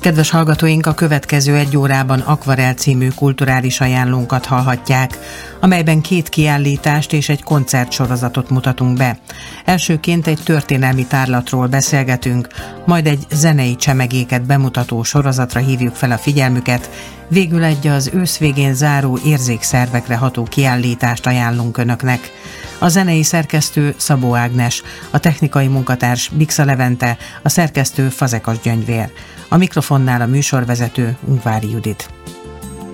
Kedves hallgatóink, a következő egy órában Akvarel című kulturális ajánlónkat hallhatják, amelyben 2 kiállítást és egy koncertsorozatot mutatunk be. Elsőként egy történelmi tárlatról beszélgetünk, majd egy zenei csemegéket bemutató sorozatra hívjuk fel a figyelmüket, végül egy az ősz végén záró érzékszervekre ható kiállítást ajánlunk Önöknek. A zenei szerkesztő Szabó Ágnes, a technikai munkatárs Bixa Levente, a szerkesztő Fazekas Gyöngyvér. A mikrofonnál a műsorvezető Ungvári Judit.